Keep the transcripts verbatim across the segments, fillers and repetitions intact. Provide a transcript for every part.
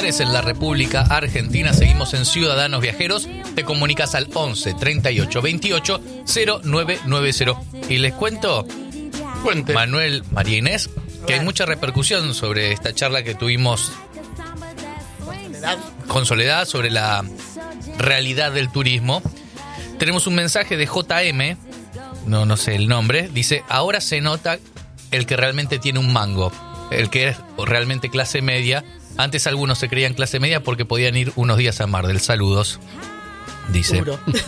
tres en la República Argentina. Seguimos en Ciudadanos Viajeros. Te comunicas al once treinta y ocho veintiocho cero nueve nueve cero. Y les cuento, Cuente. Manuel, María Inés, que hay mucha repercusión sobre esta charla que tuvimos con Soledad sobre la realidad del turismo. Tenemos un mensaje de J M, no, no sé el nombre, dice: ahora se nota el que realmente tiene un mango, el que es realmente clase media. Antes algunos se creían clase media porque podían ir unos días a Mar del Saludos, dice.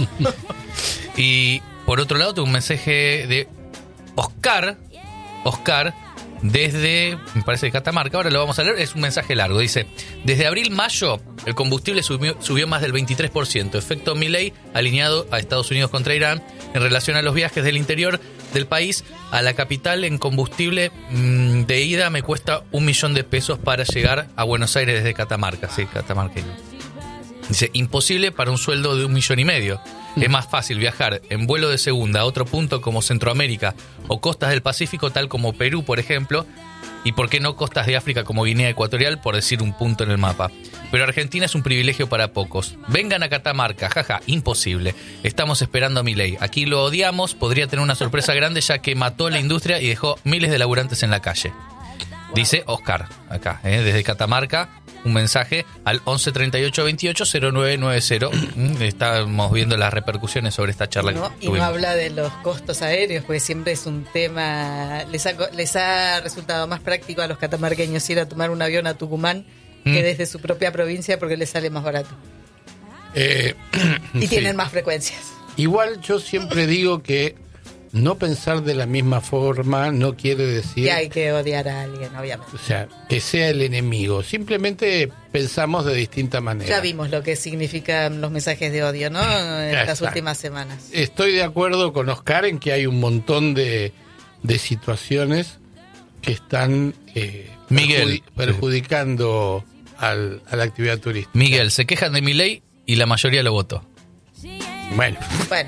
Y por otro lado tengo un mensaje de Oscar, Oscar, desde, me parece, de Catamarca. Ahora lo vamos a leer, es un mensaje largo. Dice: desde abril-mayo el combustible subió, subió más del veintitrés por ciento. Efecto Milei alineado a Estados Unidos contra Irán. En relación a los viajes del interior del país a la capital, en combustible mmm, de ida me cuesta un millón de pesos para llegar a Buenos Aires desde Catamarca. Sí, Catamarca. Dice: imposible para un sueldo de un millón y medio. Es más fácil viajar en vuelo de segunda a otro punto como Centroamérica o costas del Pacífico, tal como Perú, por ejemplo, y por qué no costas de África como Guinea Ecuatorial, por decir un punto en el mapa. Pero Argentina es un privilegio para pocos. Vengan a Catamarca, jaja, imposible. Estamos esperando a Milei. Aquí lo odiamos, podría tener una sorpresa grande ya que mató la industria y dejó miles de laburantes en la calle. Dice Oscar, acá, ¿eh? Desde Catamarca, un mensaje al once treinta y ocho veintiocho cero nueve nueve cero. Estamos viendo las repercusiones sobre esta charla. No, que y no habla de los costos aéreos, porque siempre es un tema. Les ha, les ha resultado más práctico a los catamarqueños ir a tomar un avión a Tucumán mm. que desde su propia provincia, porque les sale más barato. Eh, y sí. tienen más frecuencias. Igual yo siempre digo que no pensar de la misma forma no quiere decir que hay que odiar a alguien, obviamente. O sea, que sea el enemigo. Simplemente pensamos de distinta manera. Ya vimos lo que significan los mensajes de odio, ¿no? En estas últimas semanas. Estoy de acuerdo con Oscar en que hay un montón de, de situaciones que están eh, Miguel. perjudi- perjudicando al, a la actividad turística. Miguel, se quejan de Milei y la mayoría lo votó. Bueno. Bueno.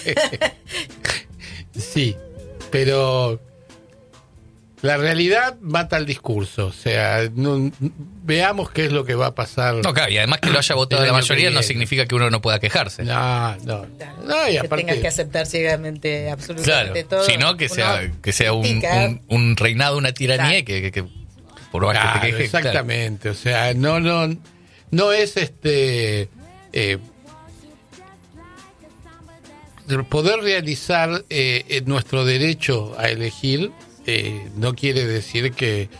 Sí, pero la realidad mata el discurso. O sea, no, veamos qué es lo que va a pasar. No, claro, y además que lo haya votado la mayoría no significa que uno no pueda quejarse. No, no. no y que aparte, tengas que aceptar ciegamente absolutamente claro, todo. Sino que sea, que sea un, un, un reinado, una tiranía, claro. que, que, que por más claro, que te quejes. Exactamente, claro. O sea, no, no, no es este... Eh, poder realizar eh, nuestro derecho a elegir eh, no quiere decir que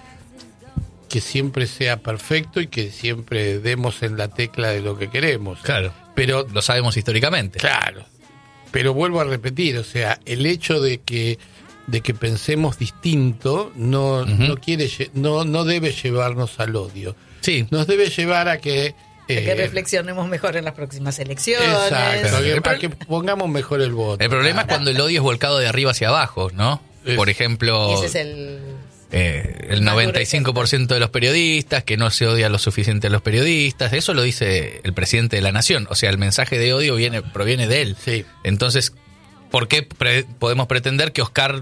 que siempre sea perfecto y que siempre demos en la tecla de lo que queremos. Claro, pero lo sabemos históricamente. Claro, pero vuelvo a repetir, o sea, el hecho de que de que pensemos distinto no uh-huh. no quiere no no debe llevarnos al odio. Sí, nos debe llevar a que Eh, que reflexionemos mejor en las próximas elecciones. Exacto, que, para que pongamos mejor el voto. El problema claro. es cuando el odio es volcado de arriba hacia abajo, ¿no? Es, Por ejemplo, ese es el, eh, el noventa y cinco por ciento de los periodistas, que no se odia lo suficiente a los periodistas. Eso lo dice el presidente de la nación. O sea, el mensaje de odio viene proviene de él. Sí. Entonces, ¿por qué pre- podemos pretender que Oscar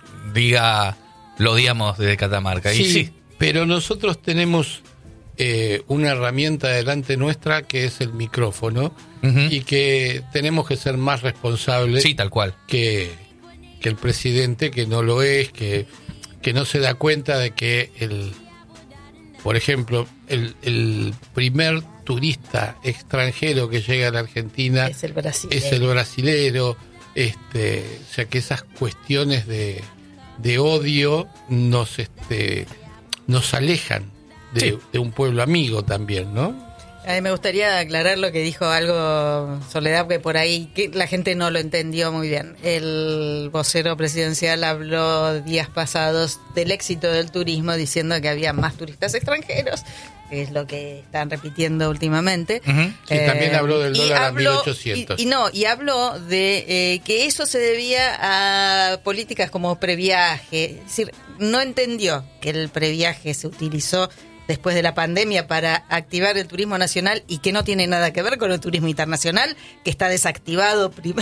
diga lo odiamos desde Catamarca? Sí, y sí. pero nosotros tenemos... Eh, una herramienta delante nuestra que es el micrófono uh-huh. y que tenemos que ser más responsables sí, tal cual. que, que el presidente, que no lo es, que, que no se da cuenta de que el, por ejemplo, el, el primer turista extranjero que llega a la Argentina es el brasilero, es el brasilero este, o sea que esas cuestiones de, de odio nos, este, nos alejan De, sí. de un pueblo amigo también, ¿no? A mí me gustaría aclarar lo que dijo algo Soledad, que por ahí que la gente no lo entendió muy bien. El vocero presidencial habló días pasados del éxito del turismo, diciendo que había más turistas extranjeros, que es lo que están repitiendo últimamente. Uh-huh. Sí, eh, también habló del dólar a mil ochocientos. Y, y no, y habló de eh, que eso se debía a políticas como previaje. Es decir, no entendió que el previaje se utilizó después de la pandemia para activar el turismo nacional y que no tiene nada que ver con el turismo internacional, que está desactivado prim-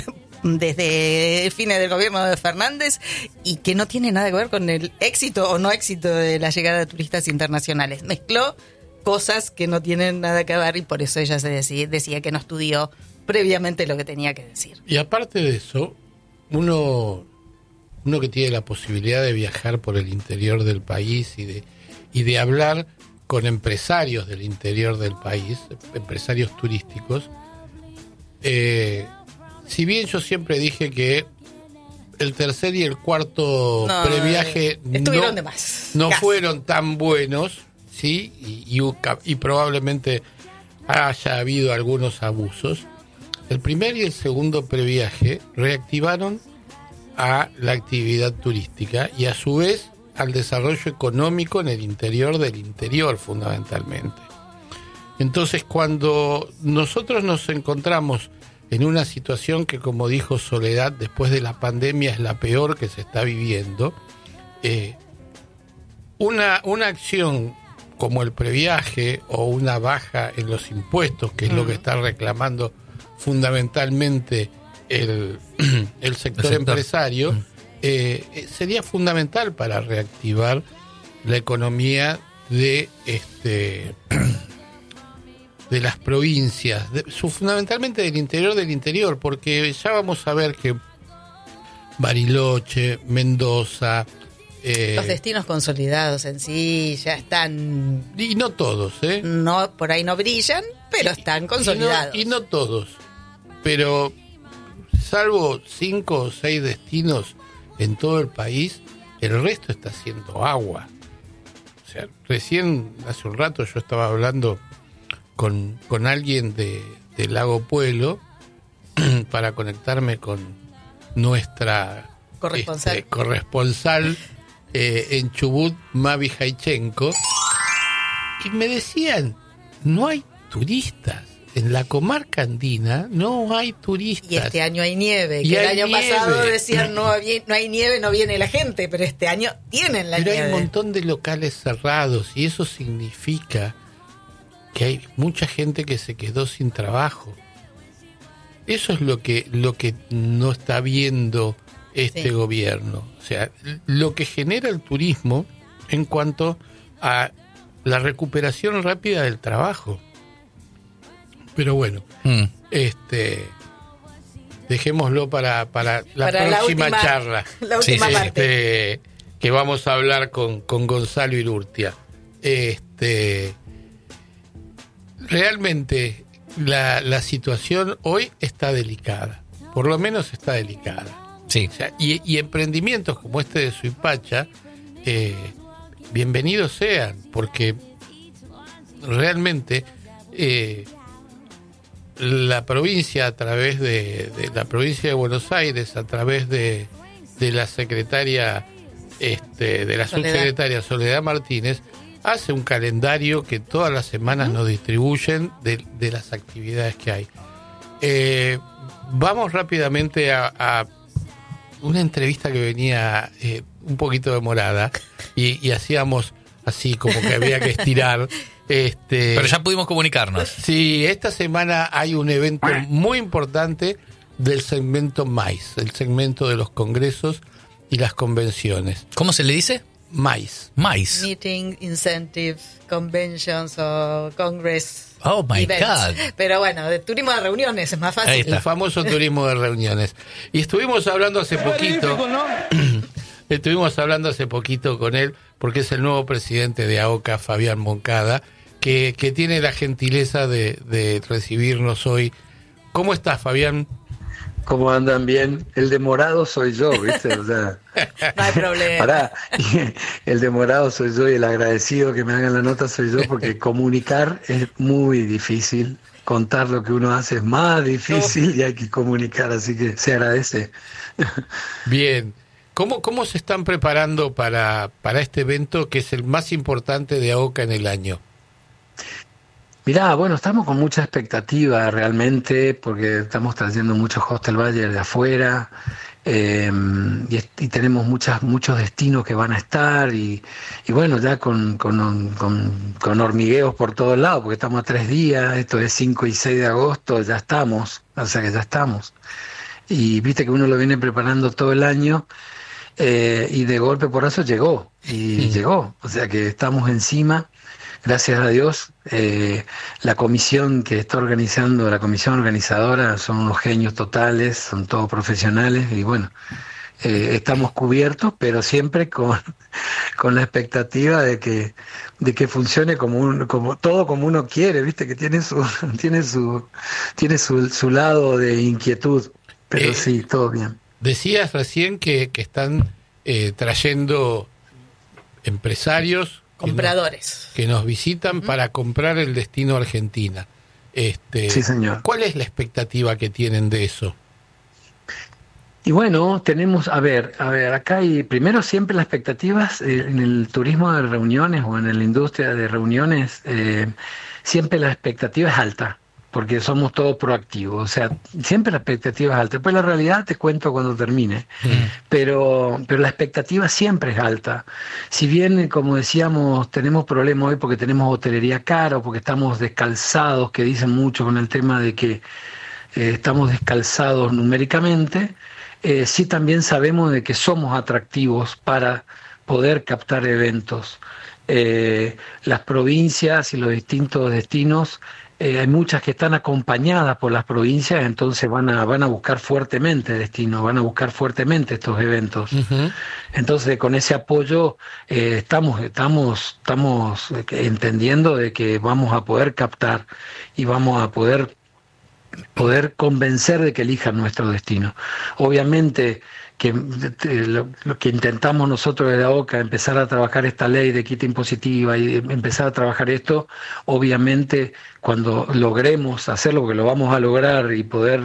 desde fines del gobierno de Fernández y que no tiene nada que ver con el éxito o no éxito de la llegada de turistas internacionales. Mezcló cosas que no tienen nada que ver y por eso ella se decía, decía que no estudió previamente lo que tenía que decir. Y aparte de eso, uno, uno que tiene la posibilidad de viajar por el interior del país y de, y de hablar con empresarios del interior del país, empresarios turísticos, eh, si bien yo siempre dije que el tercer y el cuarto no, previaje estuvieron no, de más. no Casi. fueron tan buenos, sí, y, y, y probablemente haya habido algunos abusos, el primer y el segundo previaje reactivaron a la actividad turística y a su vez al desarrollo económico en el interior del interior, fundamentalmente. Entonces, cuando nosotros nos encontramos en una situación que, como dijo Soledad, después de la pandemia es la peor que se está viviendo, eh, una, una acción como el previaje o una baja en los impuestos, que es uh-huh. lo que está reclamando fundamentalmente el, el, sector, el sector empresario, uh-huh. eh, sería fundamental para reactivar la economía de este de las provincias, de, su, fundamentalmente del interior del interior, porque ya vamos a ver que Bariloche, Mendoza... Eh, los destinos consolidados en sí ya están... Y no todos, ¿eh? No, por ahí no brillan, pero están consolidados. Y no, y no todos, pero salvo cinco o seis destinos en todo el país, el resto está haciendo agua. O sea, recién, hace un rato yo estaba hablando con, con alguien de, de Lago Puelo para conectarme con nuestra corresponsal, este, corresponsal eh, en Chubut, Mavi Jaichenko, y me decían, no hay turistas. En la comarca andina no hay turistas. Y este año hay nieve. Y que el año nieve. pasado decían no, había, no hay nieve, no viene la gente, pero este año tienen la pero nieve. Pero hay un montón de locales cerrados y eso significa que hay mucha gente que se quedó sin trabajo. Eso es lo que, lo que no está viendo este sí. gobierno. O sea, lo que genera el turismo en cuanto a la recuperación rápida del trabajo. Pero bueno, mm. este dejémoslo para, para la para próxima la última, charla. La última sí, parte. Este, que vamos a hablar con, con Gonzalo Irurtia. Este, realmente la, la situación hoy está delicada. Por lo menos está delicada. Sí. O sea, y, y emprendimientos como este de Suipacha, eh, bienvenidos sean, porque realmente... Eh, la provincia a través de, de la provincia de Buenos Aires, a través de, de la secretaria este, de la Soledad. subsecretaria Soledad Martínez, hace un calendario que todas las semanas uh-huh. nos distribuyen de, de las actividades que hay. Eh, vamos rápidamente a, a una entrevista que venía eh, un poquito demorada y, y hacíamos así como que había que estirar. Este, Pero ya pudimos comunicarnos. Sí, esta semana hay un evento muy importante del segmento MAIS, el segmento de los congresos y las convenciones. ¿Cómo se le dice? MAIS. MAIS. Meeting, Incentive, Conventions o Congress. Oh my events. God. Pero bueno, de turismo de reuniones es más fácil. El famoso turismo de reuniones. Y estuvimos hablando hace poquito. Estuvimos hablando hace poquito con él, porque es el nuevo presidente de AOCA, Fabián Moncada, que, que tiene la gentileza de, de recibirnos hoy. ¿Cómo estás, Fabián? ¿Cómo andan? Bien. El demorado soy yo, ¿viste? O sea, no hay problema. Pará, el demorado soy yo y el agradecido que me hagan la nota soy yo, porque comunicar es muy difícil. Contar lo que uno hace es más difícil y hay que comunicar, así que se agradece. Bien. ¿Cómo, ¿Cómo se están preparando para, para este evento que es el más importante de AOCA en el año? Mirá, bueno, estamos con mucha expectativa realmente, porque estamos trayendo muchos hostel buyer de afuera eh, y, y tenemos muchas muchos destinos que van a estar y, y bueno, ya con, con, con, con hormigueos por todos lados, porque estamos a tres días, esto es cinco y seis de agosto, ya estamos, o sea que ya estamos. Y viste que uno lo viene preparando todo el año. Eh, y de golpe por eso llegó, y sí. llegó, o sea que estamos encima gracias a Dios, eh, la comisión que está organizando, la comisión organizadora, son unos genios totales, son todos profesionales y bueno, eh, estamos cubiertos, pero siempre con, con la expectativa de que de que funcione como un, como todo como uno quiere, viste, que tiene su tiene su tiene su, su lado de inquietud, pero eh, sí, todo bien. Decías recién que, que están eh, trayendo empresarios, compradores que nos, que nos visitan uh-huh. para comprar el destino Argentina. Este, sí, señor. ¿Cuál es la expectativa que tienen de eso? Y bueno, tenemos, a ver, a ver, acá hay, primero siempre las expectativas eh, en el turismo de reuniones o en la industria de reuniones, eh, siempre la expectativa es alta, porque somos todos proactivos, o sea, siempre la expectativa es alta. Después la realidad te cuento cuando termine, mm. pero, pero la expectativa siempre es alta. Si bien, como decíamos, tenemos problemas hoy porque tenemos hotelería cara o porque estamos descalzados, que dicen mucho con el tema de que eh, estamos descalzados numéricamente, Eh, sí también sabemos de que somos atractivos para poder captar eventos. Eh, las provincias y los distintos destinos, eh, hay muchas que están acompañadas por las provincias, entonces van a van a buscar fuertemente destinos, van a buscar fuertemente estos eventos. Uh-huh. Entonces con ese apoyo eh, estamos estamos estamos entendiendo de que vamos a poder captar y vamos a poder poder convencer de que elijan nuestro destino. Obviamente que lo, lo que intentamos nosotros desde A O C A, empezar a trabajar esta ley de quita impositiva y empezar a trabajar esto, obviamente cuando logremos hacerlo, porque lo vamos a lograr y poder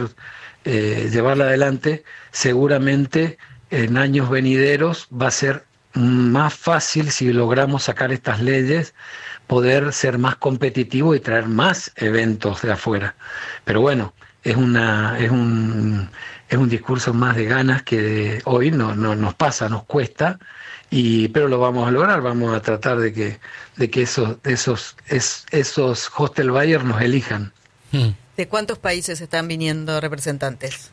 eh, llevarla adelante, seguramente en años venideros va a ser más fácil, si logramos sacar estas leyes, poder ser más competitivo y traer más eventos de afuera. Pero bueno, es una es un es un discurso más de ganas que de, hoy no, no nos pasa, nos cuesta, y pero lo vamos a lograr. Vamos a tratar de que de que esos esos es, esos hostel buyers nos elijan. ¿De cuántos países están viniendo representantes?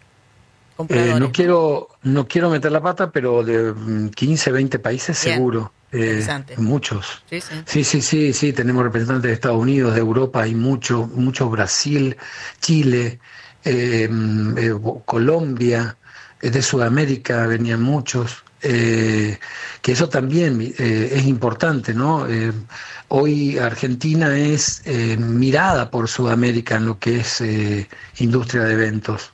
Eh, no quiero no quiero meter la pata, pero de quince, veinte países Bien. Seguro. Eh, muchos. Sí sí. sí, sí, sí, sí, tenemos representantes de Estados Unidos, de Europa, hay mucho, mucho Brasil, Chile, eh, eh, Colombia, eh, de Sudamérica venían muchos, eh, que eso también eh, es importante, ¿no? Eh, hoy Argentina es eh, mirada por Sudamérica en lo que es eh, industria de eventos.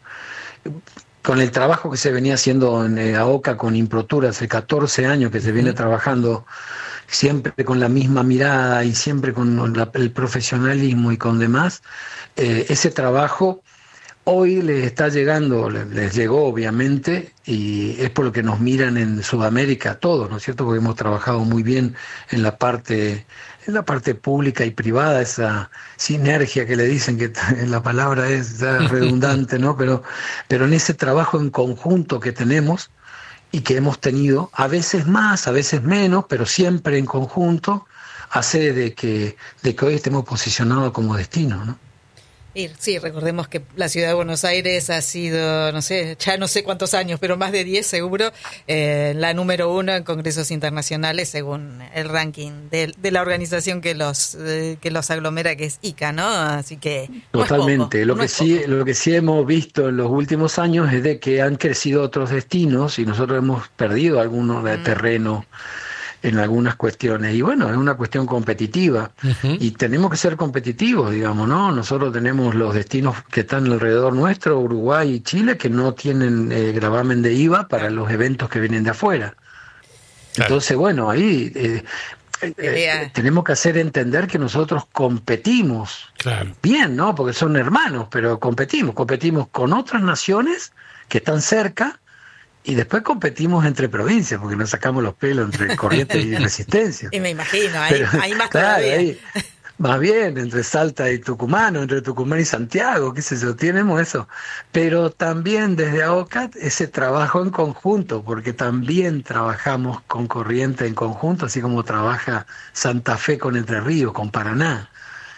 Con el trabajo que se venía haciendo en eh, A O C A con Improtur, hace catorce años que se viene trabajando siempre con la misma mirada y siempre con la, el profesionalismo y con demás, eh, ese trabajo hoy les está llegando, les, les llegó obviamente, y es por lo que nos miran en Sudamérica todos, ¿no es cierto? Porque hemos trabajado muy bien en la parte en la parte pública y privada, esa sinergia que le dicen, que la palabra es redundante, ¿no? Pero, pero en ese trabajo en conjunto que tenemos y que hemos tenido, a veces más, a veces menos, pero siempre en conjunto, hace de que, de que hoy estemos posicionados como destino, ¿no? Sí, recordemos que la ciudad de Buenos Aires ha sido, no sé, ya no sé cuántos años, pero más de diez seguro, eh, la número uno en congresos internacionales según el ranking de, de la organización que los eh, que los aglomera, que es I C A, ¿no? Así que no totalmente. Es poco, lo no que es sí, poco. lo que sí hemos visto en los últimos años es de que han crecido otros destinos y nosotros hemos perdido algunos de mm. terreno en algunas cuestiones, y bueno, es una cuestión competitiva, uh-huh. y tenemos que ser competitivos, digamos, ¿no? Nosotros tenemos los destinos que están alrededor nuestro, Uruguay y Chile, que no tienen eh, gravamen de I V A para los eventos que vienen de afuera. Claro. Entonces, bueno, ahí eh, eh, tenemos que hacer entender que nosotros competimos, claro. bien, ¿no? Porque son hermanos, pero competimos, competimos con otras naciones que están cerca, y después competimos entre provincias, porque nos sacamos los pelos entre Corrientes y Resistencia. Y me imagino, hay, Pero, hay más claro, todavía. Ahí, más bien, entre Salta y Tucumán, o entre Tucumán y Santiago, qué sé yo, tenemos eso. Pero también desde A O C A ese trabajo en conjunto, porque también trabajamos con Corrientes en conjunto, así como trabaja Santa Fe con Entre Ríos, con Paraná.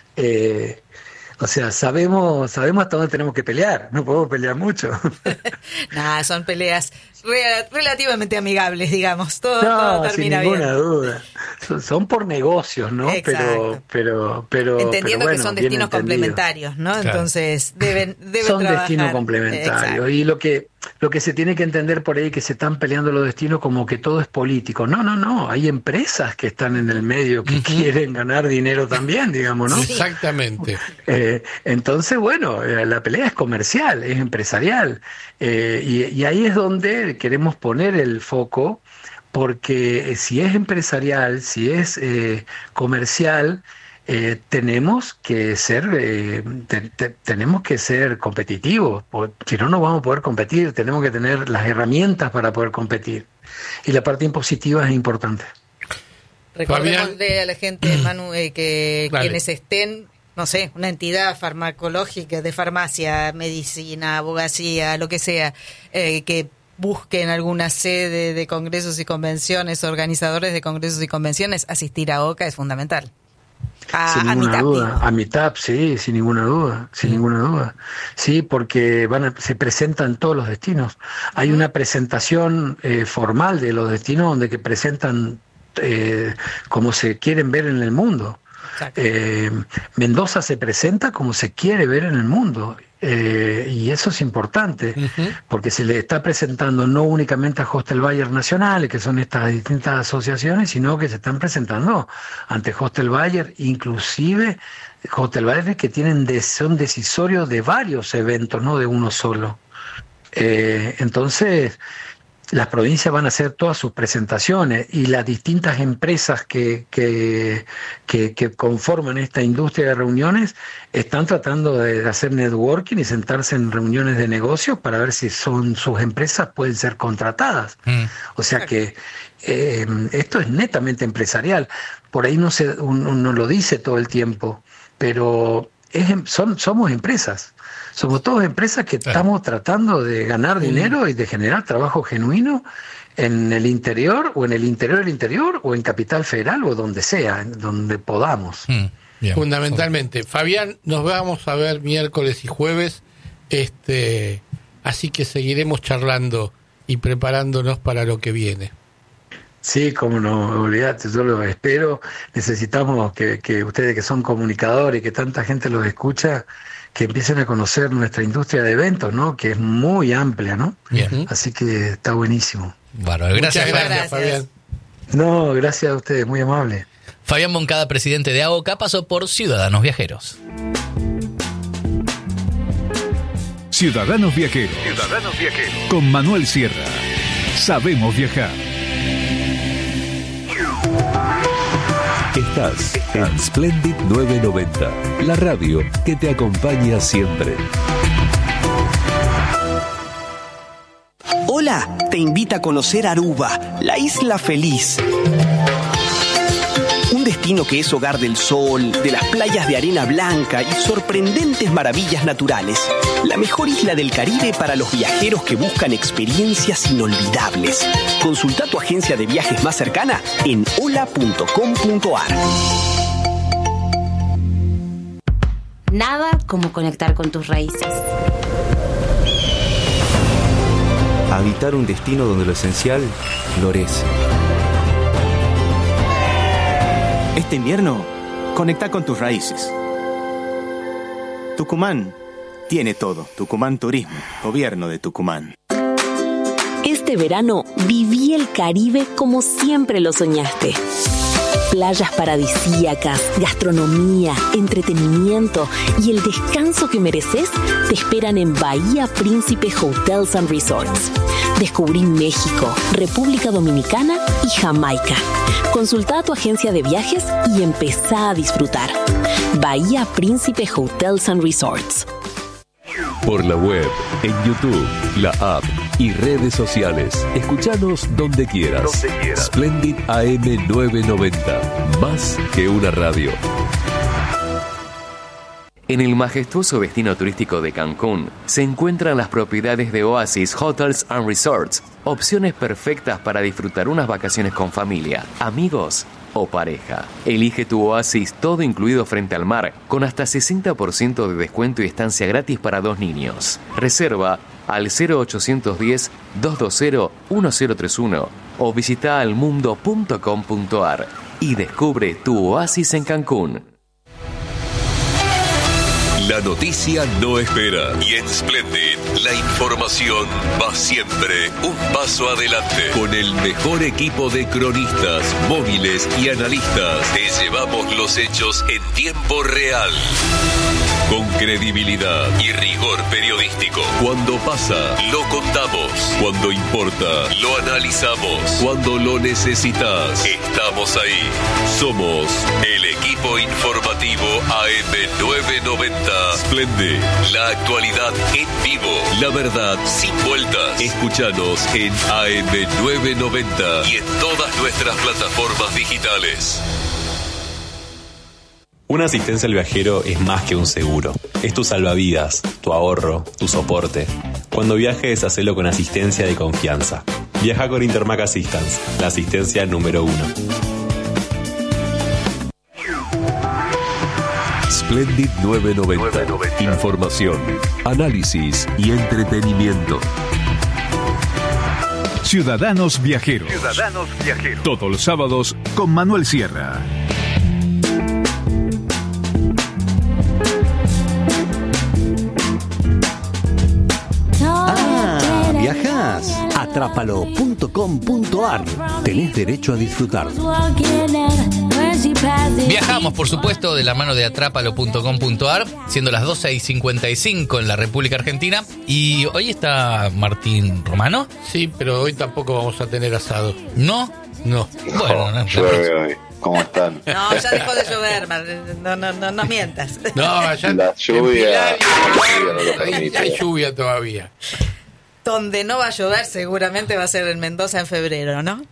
Eh, O sea, sabemos sabemos hasta dónde tenemos que pelear, no podemos pelear mucho. Nada, son peleas re- relativamente amigables, digamos. Todo, No, todo sin termina ninguna bien. duda. Son, son por negocios, ¿no? Exacto. Pero, pero, pero. Entendiendo pero que bueno, son bien destinos entendido. complementarios, ¿no? Claro. Entonces deben, deben Son trabajar. destinos complementarios. Exacto. Y lo que, lo que se tiene que entender por ahí que se están peleando los destinos como que todo es político. No, no, no. Hay empresas que están en el medio que Ujú. quieren ganar dinero también, digamos, ¿no? Exactamente. Eh, entonces, bueno, eh, la pelea es comercial, es empresarial. Eh, y, y ahí es donde queremos poner el foco, porque si es empresarial, si es eh, comercial, eh, tenemos que ser eh, te- te- tenemos que ser competitivos, porque si no, no vamos a poder competir. Tenemos que tener las herramientas para poder competir. Y la parte impositiva es importante. Recordémosle a la gente, Manu, eh, que Dale. quienes estén, no sé, una entidad farmacológica de farmacia, medicina, abogacía, lo que sea, eh, que busquen alguna sede de congresos y convenciones, organizadores de congresos y convenciones, asistir a OCA es fundamental. A, Sin a ninguna mitad, duda, digo. a mitad, sí, sin ninguna duda, sin ninguna duda. Sí, porque van a- se presentan todos los destinos. Hay una presentación eh, formal de los destinos donde que presentan eh, como se quieren ver en el mundo. Exacto. Eh, Mendoza se presenta como se quiere ver en el mundo. Eh, y eso es importante, Ujú. porque se le está presentando no únicamente a Hostel Bayer Nacionales, que son estas distintas asociaciones, sino que se están presentando ante Hostel Bayer, inclusive Hostel Bayer que tienen de- son decisorios de varios eventos, no de uno solo. Eh, entonces, las provincias van a hacer todas sus presentaciones y las distintas empresas que, que, que, que conforman esta industria de reuniones están tratando de hacer networking y sentarse en reuniones de negocios para ver si son sus empresas pueden ser contratadas. Mm. O sea que eh, esto es netamente empresarial. Por ahí no se, uno no lo dice todo el tiempo, pero es, em- son, somos empresas. Somos todas empresas que Claro. estamos tratando de ganar dinero y de generar trabajo genuino en el interior o en el interior del interior o en Capital Federal o donde sea, en donde podamos. Mm. Bien. Fundamentalmente. Fabián, nos vamos a ver miércoles y jueves, este, así que seguiremos charlando y preparándonos para lo que viene. Sí, como no, olvídate, yo lo espero. Necesitamos que, que ustedes que son comunicadores y que tanta gente los escucha, que empiecen a conocer nuestra industria de eventos, ¿no? Que es muy amplia, ¿no? Bien. Así que está buenísimo. Bárbaro. Gracias, Muchas Fabián. gracias, Gracias. Fabián. No, gracias a ustedes, muy amable. Fabián Moncada, presidente de AOCA, pasó por Ciudadanos Viajeros. Ciudadanos Viajeros. Ciudadanos Viajeros. Con Manuel Sierra. Sabemos viajar. Estás en Splendid novecientos noventa, la radio que te acompaña siempre. Hola, te invita a conocer Aruba, la isla feliz. Un destino que es hogar del sol, de las playas de arena blanca y sorprendentes maravillas naturales. La mejor isla del Caribe para los viajeros que buscan experiencias inolvidables. Consulta tu agencia de viajes más cercana en hola punto com punto ar. Nada como conectar con tus raíces. Habitar un destino donde lo esencial florece. Este invierno, conecta con tus raíces. Tucumán tiene todo. Tucumán Turismo, Gobierno de Tucumán. Este verano viví el Caribe como siempre lo soñaste. Playas paradisíacas, gastronomía, entretenimiento y el descanso que mereces te esperan en Bahía Príncipe Hotels and Resorts. Descubrí México, República Dominicana y Jamaica. Consulta a tu agencia de viajes y empezá a disfrutar. Bahía Príncipe Hotels and Resorts. Por la web, en YouTube, la app y redes sociales. Escuchanos donde quieras. Donde quieras. Splendid A M novecientos noventa. Más que una radio. En el majestuoso destino turístico de Cancún se encuentran las propiedades de Oasis Hotels and Resorts, opciones perfectas para disfrutar unas vacaciones con familia, amigos o pareja. Elige tu oasis todo incluido frente al mar con hasta sesenta por ciento de descuento y estancia gratis para dos niños. Reserva al cero ochocientos diez, doscientos veinte, mil treinta y uno o visita almundo punto com punto ar y descubre tu oasis en Cancún. La noticia no espera y en Splendid la información va siempre un paso adelante. Con el mejor equipo de cronistas, móviles y analistas, te llevamos los hechos en tiempo real. Con credibilidad y rigor periodístico. Cuando pasa, lo contamos. Cuando importa, lo analizamos. Cuando lo necesitas, estamos ahí. Somos el equipo informativo A M novecientos noventa. Splendid, la actualidad en vivo, la verdad sin vueltas. Escúchanos en A M novecientos noventa y en todas nuestras plataformas digitales. Una asistencia al viajero es más que un seguro. Es tu salvavidas, tu ahorro, tu soporte. Cuando viajes, hacelo con asistencia de confianza. Viaja con Intermac Assistance, la asistencia número uno. Splendid novecientos noventa. Información, análisis y entretenimiento. Ciudadanos Viajeros. Ciudadanos Viajeros. Todos los sábados con Manuel Sierra. Ah, ¿viajás? Atrápalo punto com punto ar. Tenés derecho a disfrutar. Viajamos, por supuesto, de la mano de atrápalo punto com punto ar, siendo las doce y cincuenta y cinco en la República Argentina. Y hoy está Martín Romano. Sí, pero hoy tampoco vamos a tener asado. ¿No? No. Bueno, no, llueve hoy. ¿Cómo están? No, ya dejó de llover, Mar. No, no, no, no mientas. No, ya la lluvia, hay, hay lluvia todavía. Donde no va a llover seguramente va a ser en Mendoza en febrero, ¿no?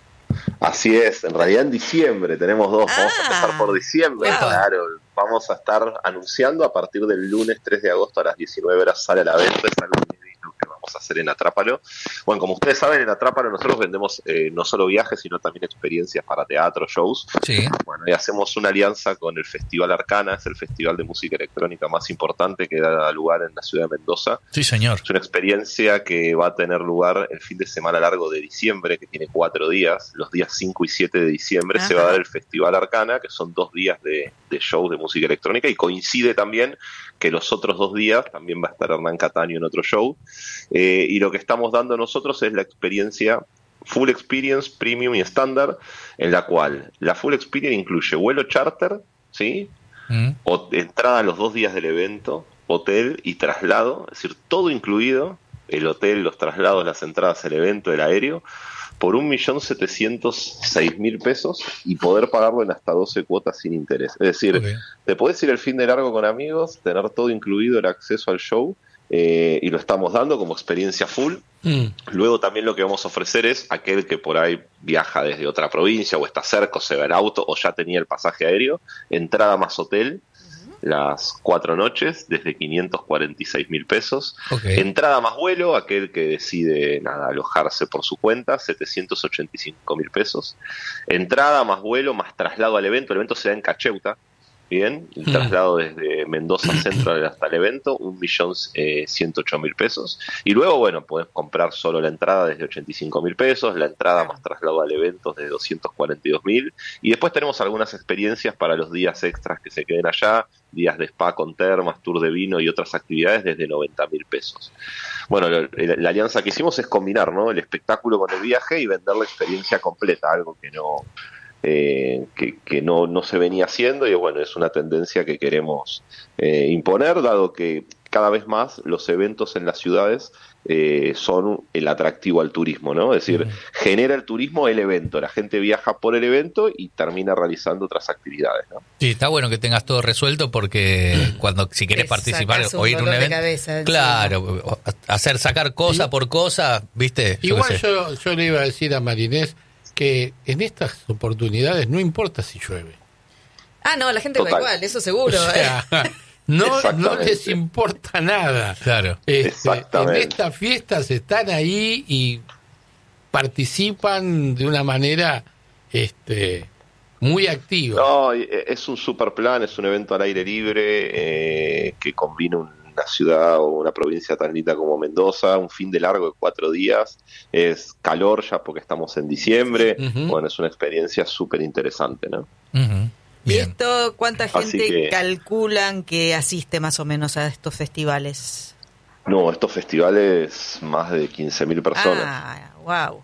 Así es, en realidad en diciembre tenemos dos, vamos Ah, a empezar por diciembre, wow. claro, vamos a estar anunciando a partir del lunes tres de agosto a las diecinueve horas sale a la venta, es algo inédito que vamos a hacer en Atrápalo. Bueno, como ustedes saben, en Atrápalo nosotros vendemos eh, no solo viajes, sino también experiencias para teatro, shows. Sí. Bueno, y hacemos una alianza con el Festival Arcana, es el festival de música electrónica más importante que da lugar en la ciudad de Mendoza. Sí, señor. Es una experiencia que va a tener lugar el fin de semana largo de diciembre, que tiene cuatro días. Los días cinco y siete de diciembre Ajá. se va a dar el Festival Arcana, que son dos días de, de show de música electrónica, y coincide también que los otros dos días también va a estar Hernán Cataño en otro show. Eh, y lo que estamos dando nosotros es la experiencia Full Experience, Premium y Estándar, en la cual la Full Experience incluye vuelo charter, ¿sí? Mm. O entrada a los dos días del evento, hotel y traslado, es decir, todo incluido, el hotel, los traslados, las entradas al evento, el aéreo, por un millón setecientos seis mil pesos y poder pagarlo en hasta doce cuotas sin interés. Es decir, Okay. te podés ir el fin de largo con amigos, tener todo incluido, el acceso al show, eh, y lo estamos dando como experiencia full. Mm. Luego también lo que vamos a ofrecer es aquel que por ahí viaja desde otra provincia o está cerca o se va en auto o ya tenía el pasaje aéreo, entrada más hotel, las cuatro noches desde quinientos cuarenta y seis mil pesos. Okay. Entrada más vuelo, aquel que decide nada alojarse por su cuenta, setecientos ochenta y cinco mil pesos. Entrada más vuelo más traslado al evento, el evento se da en Cacheuta. Bien, el Mm. traslado desde Mendoza Central hasta el evento, un millón ciento ocho mil pesos. Y luego, bueno, podés comprar solo la entrada desde ochenta y cinco mil pesos, la entrada más traslado al evento de doscientos cuarenta y dos mil. Y después tenemos algunas experiencias para los días extras que se queden allá, días de spa con termas, tour de vino y otras actividades desde noventa mil pesos. Bueno, la, la alianza que hicimos es combinar, ¿no?, el espectáculo con el viaje y vender la experiencia completa, algo que no... Eh, que, que no, no se venía haciendo, y bueno, es una tendencia que queremos eh, imponer, dado que cada vez más los eventos en las ciudades eh, son el atractivo al turismo, ¿no? Es decir, Mm. genera el turismo el evento, la gente viaja por el evento y termina realizando otras actividades, ¿no? Sí, está bueno que tengas todo resuelto porque cuando si querés Te participar sacás un o ir a un dolor de evento, cabeza, claro, o- hacer sacar cosa Y- por cosa, ¿viste? Yo Igual qué sé. yo, yo le iba a decir a Marinés que en estas oportunidades no importa si llueve. Ah, no, la gente va Total. igual, eso seguro. O sea, no, no Exactamente. les importa nada. Claro. Este, en Exactamente. estas fiestas están ahí y participan de una manera este muy activo. No, es un super plan, es un evento al aire libre eh, que combina una ciudad o una provincia tan linda como Mendoza, un fin de largo de cuatro días, es calor ya porque estamos en diciembre, uh-huh. Bueno, es una experiencia súper interesante, ¿no? Uh-huh. ¿Y esto cuánta gente que, calculan que asiste más o menos a estos festivales? No, estos festivales más de quince mil personas. Ah, wow.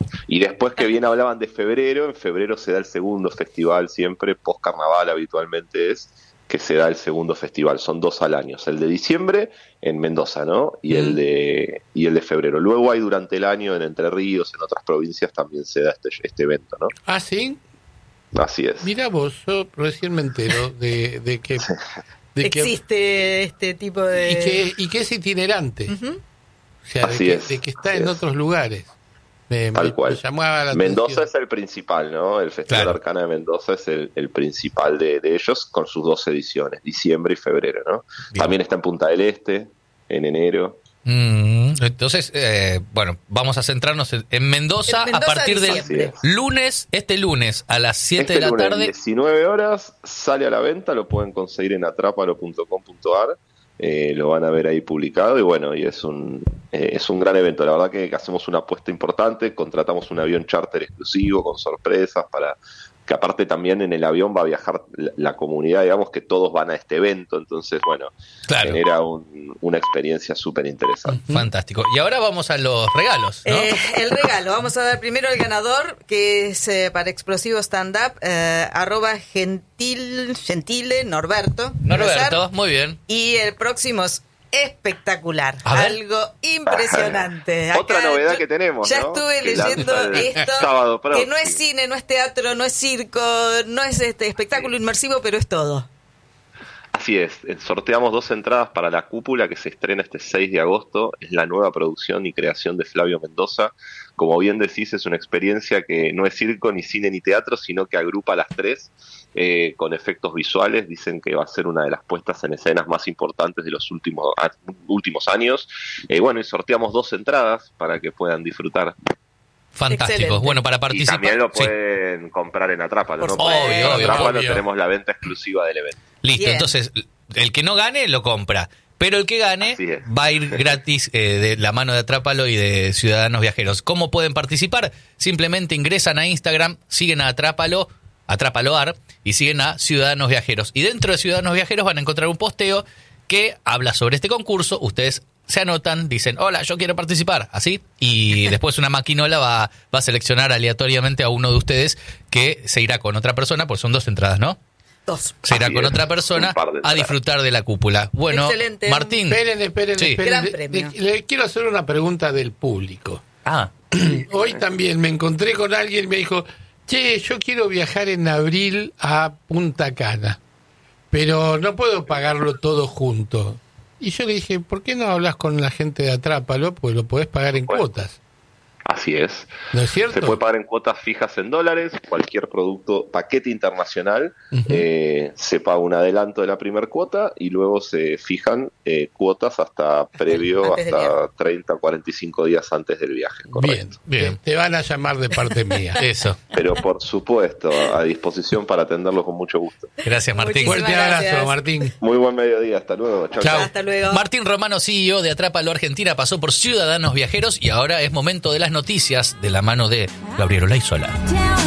Y después que bien hablaban de febrero, en febrero se da el segundo festival siempre, post carnaval habitualmente es, que se da el segundo festival, son dos al año, el de diciembre en Mendoza, ¿no? Y mm. el de y el de febrero. Luego hay durante el año en Entre Ríos, en otras provincias también se da este, este evento, ¿no? Ah, ¿sí? Así es. Mira vos, yo recién me entero de, de que... De existe que, este tipo de... Y que, y que es itinerante. Uh-huh. O sea, Así de que, es. de que está Así en es. otros lugares. Me, Tal me, cual. Me llamaba la Mendoza atención. es el principal, ¿no? El Festival Claro. Arcana de Mendoza es el, el principal de, de ellos, con sus dos ediciones, diciembre y febrero, ¿no? Bien. También está en Punta del Este, en enero. Mm, entonces, eh, bueno, vamos a centrarnos en, en Mendoza, En Mendoza, a partir del diciembre. lunes, este lunes a las siete Este de la lunes, tarde. diecinueve horas, sale a la venta, lo pueden conseguir en atrapalo punto com punto a r. Eh, lo van a ver ahí publicado y bueno, y es un eh, es un gran evento, la verdad que hacemos una apuesta importante, contratamos un avión charter exclusivo con sorpresas para que aparte también en el avión va a viajar la, la comunidad, digamos que todos van a este evento, entonces bueno, Claro. genera un, una experiencia súper interesante. Fantástico. Y ahora vamos a los regalos, ¿no? Eh, el regalo, vamos a dar primero el ganador, que es eh, para Explosivo Stand Up, eh, arroba gentil, gentile, Norberto. Norberto, muy bien. Y el próximo es espectacular, A ver. algo impresionante. Otra Acá novedad yo que tenemos, Ya ¿no? estuve Que leyendo lanza el esto, sábado que próximo. no es cine, no es teatro, no es circo, no es este espectáculo inmersivo, pero es todo. Así es, eh, sorteamos dos entradas para La Cúpula que se estrena este seis de agosto, es la nueva producción y creación de Flavio Mendoza. Como bien decís, es una experiencia que no es circo, ni cine, ni teatro, sino que agrupa las tres eh, con efectos visuales. Dicen que va a ser una de las puestas en escenas más importantes de los últimos, a- últimos años. Eh, bueno, y sorteamos dos entradas para que puedan disfrutar. Fantástico. Excelente. Bueno, para Y participar. también lo Sí. pueden comprar en Atrápalo, Por ¿no? supuesto. Porque Obvio, en obvio, Atrápalo obvio. tenemos la venta exclusiva del evento. Listo, Bien. entonces el que no gane lo compra, pero el que gane Así es. va a ir gratis eh, de la mano de Atrápalo y de Ciudadanos Viajeros. ¿Cómo pueden participar? Simplemente ingresan a Instagram, siguen a Atrápalo, Atrápaloar y siguen a Ciudadanos Viajeros. Y dentro de Ciudadanos Viajeros van a encontrar un posteo que habla sobre este concurso. Ustedes se anotan, dicen, hola, yo quiero participar, así, y después una maquinola va, va a seleccionar aleatoriamente a uno de ustedes que se irá con otra persona, porque son dos entradas, ¿no? Dos. Se irá Así con es, otra persona un par de a entradas. disfrutar de la cúpula. Bueno, Excelente. Martín. Esperen, esperen, Sí. esperen. Gran Le- premio. Le, le quiero hacer una pregunta del público. Ah, Hoy también me encontré con alguien y me dijo, che, yo quiero viajar en abril a Punta Cana, pero no puedo pagarlo todo junto. Y yo le dije, ¿por qué no hablas con la gente de Atrápalo? Pues lo podés pagar en Bueno. cuotas. Así es. ¿No es cierto? Se puede pagar en cuotas fijas en dólares, cualquier producto, paquete internacional, Ujú. eh, se paga un adelanto de la primera cuota y luego se fijan eh, cuotas hasta previo, antes del hasta treinta, cuarenta y cinco días antes del viaje. Bien, Correcto. Bien. Te, te van a llamar de parte mía. eso. Pero por supuesto, a disposición para atenderlo con mucho gusto. Gracias, Martín. Muchísimas Fuerte abrazo, gracias. Martín. Muy buen mediodía, hasta luego. Chau, Chau. chau. Hasta luego. Martín Romano, C E O de Atrápalo Argentina, pasó por Ciudadanos Viajeros y ahora es momento de las noticias de la mano de Gabriel Olaizola.